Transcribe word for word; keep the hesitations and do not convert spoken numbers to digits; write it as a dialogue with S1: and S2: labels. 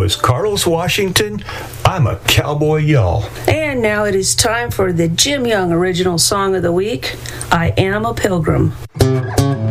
S1: is Carlos Washington. I'm a cowboy, y'all.
S2: And now it is time for the Jim Young Original Song of the Week, I Am a Pilgrim.